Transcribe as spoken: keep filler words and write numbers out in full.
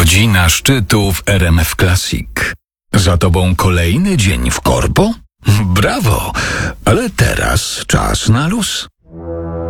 Godzina szczytu w R M F Classic. Za tobą kolejny dzień w korpo? Brawo! Ale teraz czas na luz.